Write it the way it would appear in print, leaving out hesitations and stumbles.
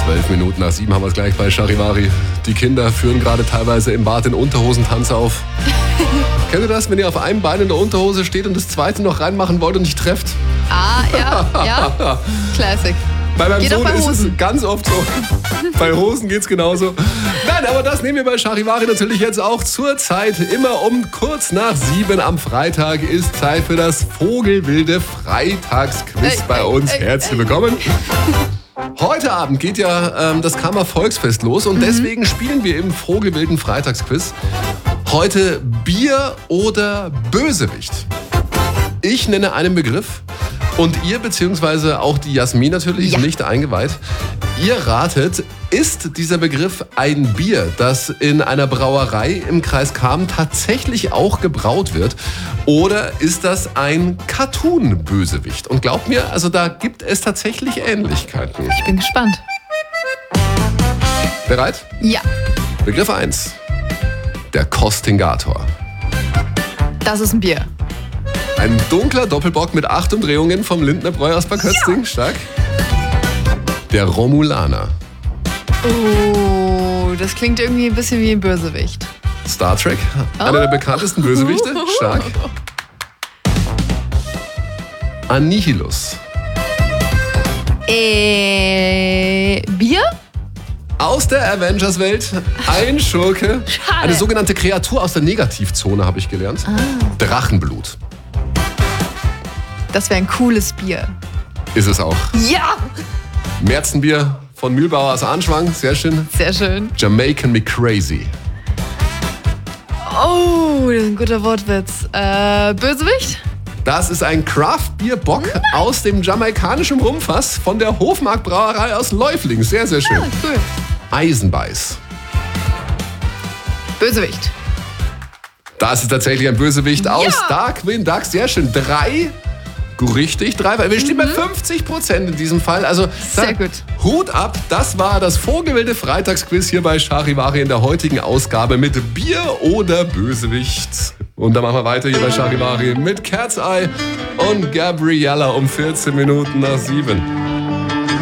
12:12 haben wir es gleich bei Charivari. Die Kinder führen gerade teilweise im Bad den Unterhosentanz auf. Kennt ihr das, wenn ihr auf einem Bein in der Unterhose steht und das zweite noch reinmachen wollt und nicht trefft? Ah, ja. Classic. Bei meinem Geht Sohn auch bei ist es Hosen. ganz oft so. Bei Hosen geht's genauso. Nein, aber das nehmen wir bei Charivari natürlich jetzt auch zur Zeit. Immer um kurz nach 7 am Freitag ist Zeit für das Vogelwilde Freitagsquiz bei uns. Herzlich willkommen. Heute Abend geht ja das Kama Volksfest los und deswegen spielen wir im Vogelwilden Freitagsquiz heute Bier oder Bösewicht. Ich nenne einen Begriff. Und ihr, beziehungsweise auch die Jasmin natürlich, nicht eingeweiht, ihr ratet, ist dieser Begriff ein Bier, das in einer Brauerei im Kreis Cham tatsächlich auch gebraut wird? Oder ist das ein Cartoon-Bösewicht? Und glaubt mir, also da gibt es tatsächlich Ähnlichkeiten. Ich bin gespannt. Bereit? Ja, Begriff 1. Der Kostingator. das ist ein Bier. Ein dunkler Doppelbock mit 8 Umdrehungen vom Lindner Bräu aus Bad Kötzting. Stark. Der Romulaner. Oh, das klingt irgendwie ein bisschen wie ein Bösewicht. Star Trek, einer der bekanntesten Bösewichte. Stark. Annihilus. Bier? Aus der Avengers-Welt. Ein Schurke. Schade. Eine sogenannte Kreatur aus der Negativzone, habe ich gelernt. Drachenblut. Das wäre ein cooles Bier. Ist es auch. Ja! Märzenbier von Mühlbauer aus Arnschwang. Sehr schön. Sehr schön. Jamaican Me Crazy. Oh, das ist ein guter Wortwitz. Bösewicht? Das ist ein Craft-Bier-Bock aus dem jamaikanischen Rumfass von der Hofmark-Brauerei aus Läufling. Sehr, sehr schön. Ah, cool. Eisenbeiß. Bösewicht. Das ist tatsächlich ein Bösewicht aus Darkwing Duck. Sehr schön. 3. Richtig, 3. Wir stehen bei 50% in diesem Fall. Also Sehr gut. Hut ab. Das war das Vogelwilde Freitagsquiz hier bei Charivari in der heutigen Ausgabe mit Bier oder Bösewicht. Und dann machen wir weiter hier bei Charivari mit Cat's Eye und Gabriella um 14 Minuten nach 7.